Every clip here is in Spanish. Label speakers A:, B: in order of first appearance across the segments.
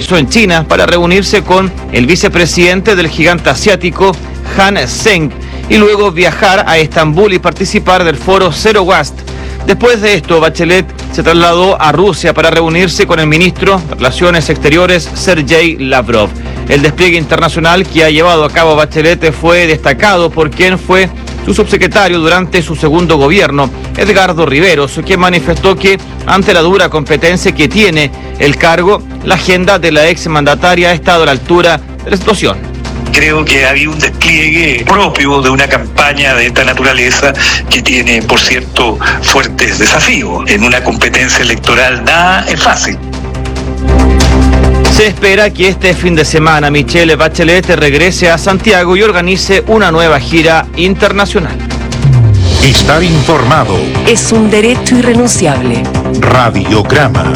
A: en China para reunirse con el vicepresidente del gigante asiático, Han Seng, y luego viajar a Estambul y participar del foro Zero Waste. Después de esto, Bachelet se trasladó a Rusia para reunirse con el ministro de Relaciones Exteriores, Sergei Lavrov. El despliegue internacional que ha llevado a cabo Bachelet fue destacado por quien fue su subsecretario durante su segundo gobierno, Edgardo Riveros, quien manifestó que ante la dura competencia que tiene el cargo, la agenda de la exmandataria ha estado a la altura de la situación.
B: Creo que había un despliegue propio de una campaña de esta naturaleza que tiene, por cierto, fuertes desafíos. En una competencia electoral nada es fácil.
A: Se espera que este fin de semana Michelle Bachelet regrese a Santiago y organice una nueva gira internacional.
C: Estar informado
D: es un derecho irrenunciable.
C: Radiograma.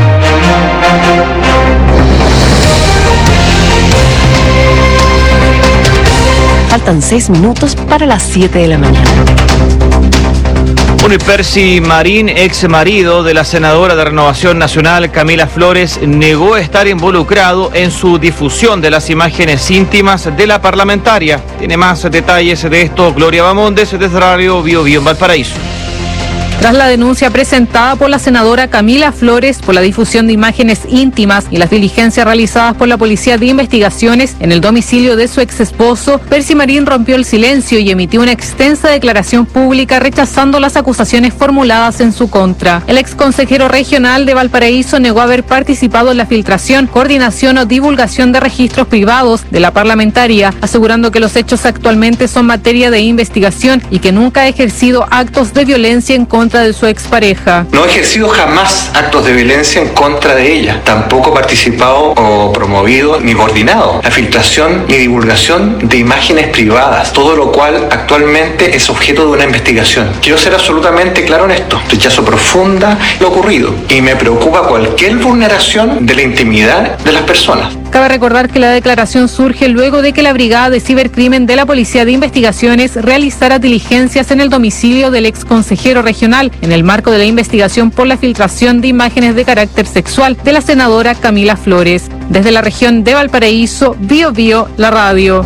D: Faltan 6 minutos para las 7 de la mañana.
A: Bueno, y Percy Marín, ex marido de la senadora de Renovación Nacional, Camila Flores, negó estar involucrado en su difusión de las imágenes íntimas de la parlamentaria. Tiene más detalles de esto Gloria Bamondes desde Radio Bio Bio en Valparaíso.
E: Tras la denuncia presentada por la senadora Camila Flores por la difusión de imágenes íntimas y las diligencias realizadas por la Policía de Investigaciones en el domicilio de su ex esposo, Percy Marín rompió el silencio y emitió una extensa declaración pública rechazando las acusaciones formuladas en su contra. El ex consejero regional de Valparaíso negó haber participado en la filtración, coordinación o divulgación de registros privados de la parlamentaria, asegurando que los hechos actualmente son materia de investigación y que nunca ha ejercido actos de violencia en contra de su expareja.
F: No he ejercido jamás actos de violencia en contra de ella. Tampoco he participado o promovido ni coordinado la filtración ni divulgación de imágenes privadas, todo lo cual actualmente es objeto de una investigación. Quiero ser absolutamente claro en esto. Rechazo profunda lo ocurrido y me preocupa cualquier vulneración de la intimidad de las personas.
E: Cabe recordar que la declaración surge luego de que la Brigada de Cibercrimen de la Policía de Investigaciones realizara diligencias en el domicilio del ex consejero regional en el marco de la investigación por la filtración de imágenes de carácter sexual de la senadora Camila Flores. Desde la región de Valparaíso, Bio Bio, la radio.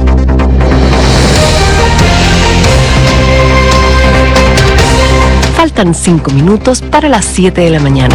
D: Faltan 5 minutos para las 7 de la mañana.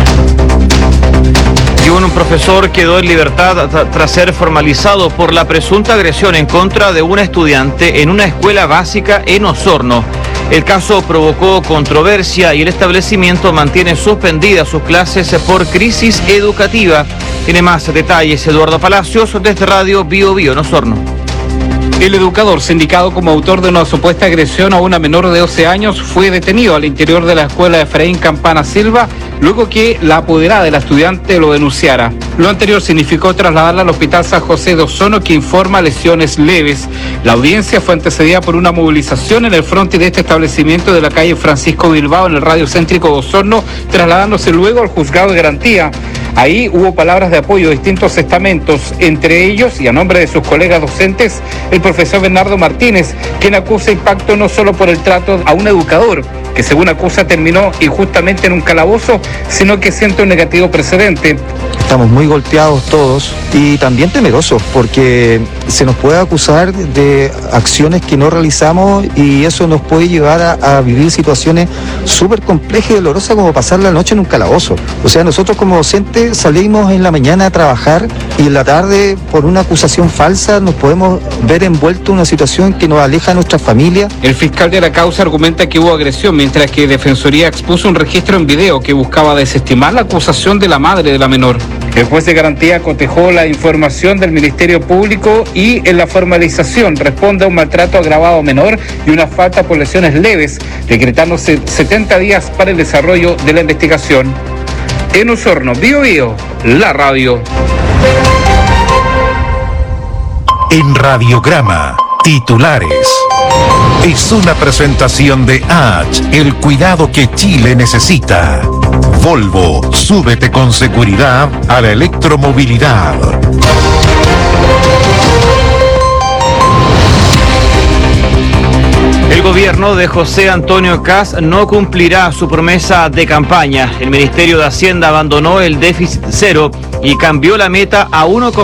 A: Y un profesor quedó en libertad tras ser formalizado por la presunta agresión en contra de una estudiante en una escuela básica en Osorno. El caso provocó controversia y el establecimiento mantiene suspendidas sus clases por crisis educativa. Tiene más detalles Eduardo Palacios desde Radio Bio Bio en Osorno.
G: El educador, sindicado como autor de una supuesta agresión a una menor de 12 años, fue detenido al interior de la escuela de Efraín Campana Silva, luego que la apoderada de la estudiante lo denunciara. Lo anterior significó trasladarla al Hospital San José de Osorno, que informa lesiones leves. La audiencia fue antecedida por una movilización en el frente de este establecimiento de la calle Francisco Bilbao, en el radio céntrico de Osorno, trasladándose luego al juzgado de garantía. Ahí hubo palabras de apoyo de distintos estamentos, entre ellos, y a nombre de sus colegas docentes, el profesor Bernardo Martínez, quien acusa impacto no solo por el trato a un educador, que según acusa terminó injustamente en un calabozo, sino que siente un negativo precedente.
H: Estamos muy golpeados todos y también temerosos porque se nos puede acusar de acciones que no realizamos y eso nos puede llevar a vivir situaciones súper complejas y dolorosas como pasar la noche en un calabozo. O sea, nosotros como docentes salimos en la mañana a trabajar y en la tarde por una acusación falsa nos podemos ver envueltos en una situación que nos aleja de nuestra familia.
G: El fiscal de la causa argumenta que hubo agresión, mientras que Defensoría expuso un registro en video que buscaba desestimar la acusación de la madre de la menor. El juez de garantía cotejó la información del Ministerio Público y en la formalización responde a un maltrato agravado menor y una falta por lesiones leves, decretándose 70 días para el desarrollo de la investigación. En Osorno, Bio Bio, la radio.
C: En Radiograma, titulares. Es una presentación de H, el cuidado que Chile necesita. Volvo, súbete con seguridad a la electromovilidad.
A: El gobierno de José Antonio Kast no cumplirá su promesa de campaña. El Ministerio de Hacienda abandonó el déficit cero y cambió la meta a 1,5%.